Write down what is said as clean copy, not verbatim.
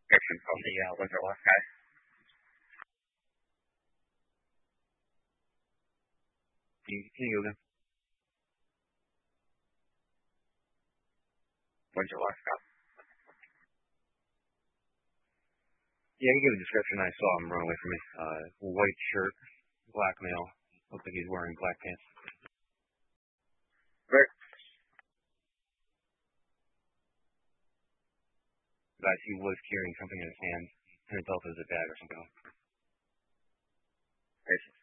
description from the Windsor West guy. Can you go again? Windsor West guy. Yeah, you give a description. I saw him run away from me. White shirt, black male. Looks like he's wearing black pants. Right. Guys, he was carrying something in his hand. Couldn't tell if it was a bag or something. Right.